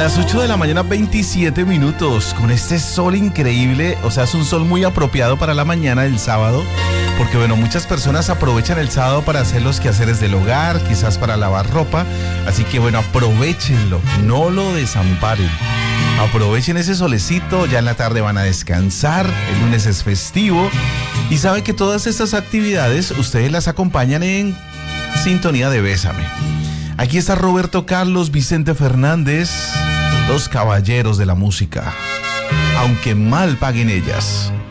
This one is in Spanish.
Las 8 de la mañana, 27 minutos, con este sol increíble, o sea, es un sol muy apropiado para la mañana del sábado, porque bueno, muchas personas aprovechan el sábado para hacer los quehaceres del hogar, quizás para lavar ropa, así que bueno, aprovéchenlo, no lo desamparen. Aprovechen ese solecito, ya en la tarde van a descansar, el lunes es festivo, y sabe que todas estas actividades ustedes las acompañan en sintonía de Bésame. Aquí está Roberto Carlos, Vicente Fernández, dos caballeros de la música, aunque mal paguen ellas.